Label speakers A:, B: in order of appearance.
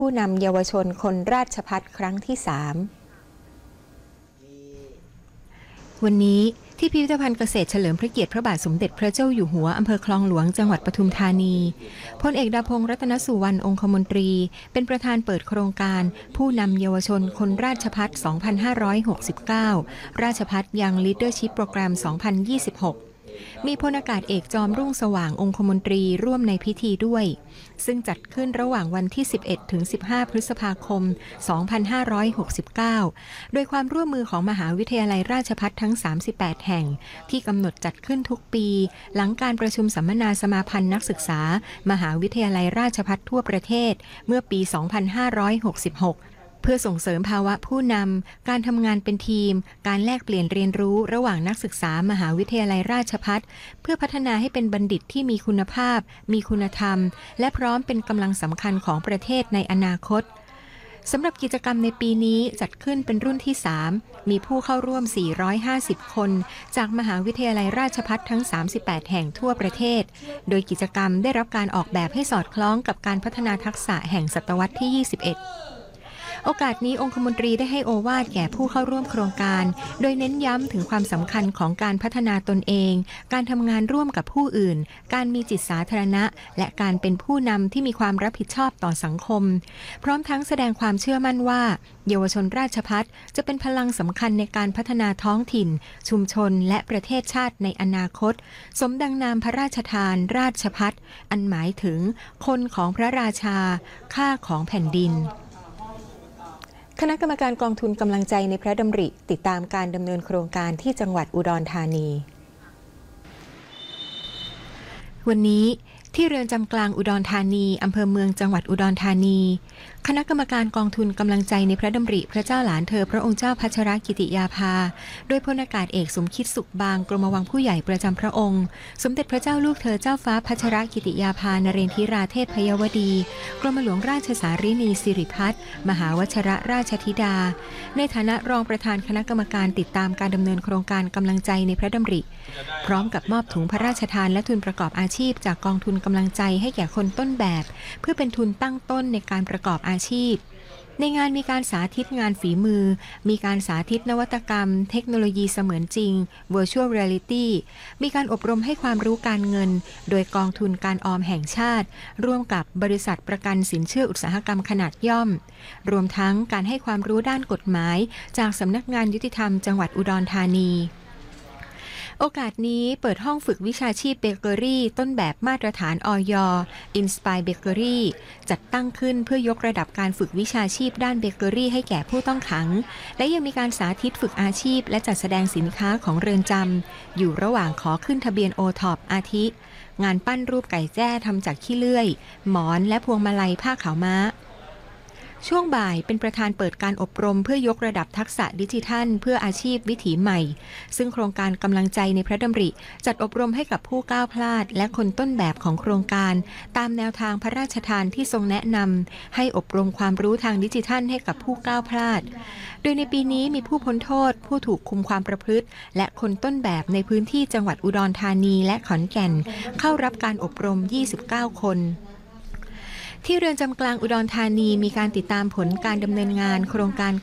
A: ผู้นำเยาวชนคนราชภัฏครั้งที่ 3วันนี้ที่พิพิธภัณฑ์เกษตรเฉลิมพระเกียรติพระบาทสมเด็จพระเจ้าอยู่หัวอำเภอคลองหลวงจังหวัดปทุมธานีพลเอกดาพงษ์รัตนสุวรรณองคมนตรีเป็นประธานเปิดโครงการผู้นำเยาวชนคนราชภัฏ 2569 ราชภัฏยัง Leadership Program 2026 มีพลอากาศเอกจอมรุ่งสว่างองคมนตรีร่วมในพิธีด้วยซึ่งจัดขึ้นระหว่างวันที่ 11 ถึง 15 พฤษภาคม 2569 โดยความร่วมมือของมหาวิทยาลัยราชภัฏทั้ง 38 แห่งที่กำหนดจัดขึ้นทุกปีหลังการประชุมสัมมนาสมาพันธ์นักศึกษามหาวิทยาลัยราชภัฏทั่วประเทศเมื่อปี 2566เพื่อส่งเสริมภาวะผู้นำการทำงานเป็นทีมการแลกเปลี่ยนเรียนรู้ระหว่างนักศึกษามหาวิทยาลัยราชภัฏเพื่อพัฒนาให้เป็นบัณฑิตที่มีคุณภาพมีคุณธรรมและพร้อมเป็นกำลังสำคัญของประเทศในอนาคตสำหรับกิจกรรมในปีนี้จัดขึ้นเป็นรุ่นที่ 3มีผู้เข้าร่วม450คนจากมหาวิทยาลัยราชภัฏทั้ง38แห่งทั่วประเทศโดยกิจกรรมได้รับการออกแบบให้สอดคล้องกับการพัฒนาทักษะแห่งศตวรรษที่ 21โอกาสนี้องคมนตรีได้ให้โอวาทแก่ผู้เข้าร่วมโครงการโดยเน้นย้ำถึงความสำคัญของการพัฒนาตนเองการทำงานร่วมกับผู้อื่นการมีจิตสาธารณะและการเป็นผู้นำที่มีความรับผิดชอบต่อสังคมพร้อมทั้งแสดงความเชื่อมั่นว่าเยาวชนราชภัฏจะเป็นพลังสำคัญในการพัฒนาท้องถิ่นชุมชนและประเทศชาติในอนาคตสมดังนามพระราชทานราชภัฏอันหมายถึงคนของพระราชาข้าของแผ่นดินคณะกรรมการกองทุนกำลังใจในพระดำริติดตามการดำเนินโครงการที่จังหวัดอุดรธานีวันนี้ที่เรือนจำกลางอุดรธานีอำเภอเมืองจังหวัดอุดรธานีคณะกรรมการกองทุนกำลังใจในพระดำริพระเจ้าหลานเธอพระองค์เจ้าพัชรกิติยาภาโดยพลอากาศเอกสมคิดสุขบางกรมวังผู้ใหญ่ประจำพระองค์สมเด็จพระเจ้าลูกเธอเจ้าฟ้าพัชรกิติยาภานเรนทิราเทพยวดีกรมหลวงราชสารินีสิริพัฒน์มหาวชรราชธิดาในฐานะรองประธานคณะกรรมการติดตามการดำเนินโครงการกำลังใจในพระดำริพร้อมกับมอบถุงพระราชทานและทุนประกอบอาชีพจากกองทุนกำลังใจให้แก่คนต้นแบบเพื่อเป็นทุนตั้งต้นในการประกอบอาชีพในงานมีการสาธิตงานฝีมือมีการสาธิตนวัตกรรมเทคโนโลยีเสมือนจริง Virtual Reality มีการอบรมให้ความรู้การเงินโดยกองทุนการออมแห่งชาติร่วมกับบริษัทประกันสินเชื่ออุตสาหกรรมขนาดย่อมรวมทั้งการให้ความรู้ด้านกฎหมายจากสำนักงานยุติธรรมจังหวัดอุดรธานีโอกาสนี้เปิดห้องฝึกวิชาชีพเบเกอรี่ต้นแบบมาตรฐานอย Inspire Bakery จัดตั้งขึ้นเพื่อยกระดับการฝึกวิชาชีพด้านเบเกอรี่ให้แก่ผู้ต้องขังและยังมีการสาธิตฝึกอาชีพและจัดแสดงสินค้าของเรือนจำอยู่ระหว่างขอขึ้นทะเบียน OTOP อาทิงานปั้นรูปไก่แจ้ทำจากขี้เลื่อยหมอนและพวงมาลัยผ้าขาวม้าช่วงบ่ายเป็นประธานเปิดการอบรมเพื่อยกระดับทักษะดิจิทัลเพื่ออาชีพวิถีใหม่ซึ่งโครงการกำลังใจในพระดำริจัดอบรมให้กับผู้ก้าวพลาดและคนต้นแบบของโครงการตามแนวทางพระราชทานที่ทรงแนะนำให้อบรมความรู้ทางดิจิทัลให้กับผู้ก้าวพลาดโดยในปีนี้มีผู้พ้นโทษผู้ถูกคุมความประพฤติและคนต้นแบบในพื้นที่จังหวัดอุดรธานีและขอนแก่นเข้ารับการอบรม29คนที่เรือนจำกลางอุดรธานีมีการติดตามผลการดำเนินงานโครงการ